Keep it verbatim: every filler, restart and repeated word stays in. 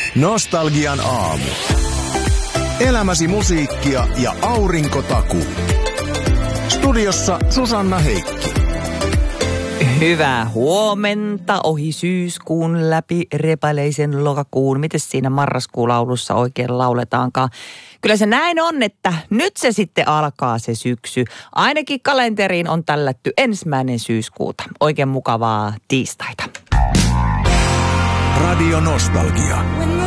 Nostalgian aamu. Elämäsi musiikkia ja aurinkotaku. Studiossa Susanna Heikki. Hyvää huomenta ohi syyskuun läpi repaleisen lokakuun. Mites siinä marraskuulaulussa oikein lauletaankaan? Kyllä se näin on, että nyt se sitten alkaa se syksy. Ainakin kalenteriin on tällätty ensimmäinen syyskuuta. Oikein mukavaa tiistaita. Radio Nostalgia.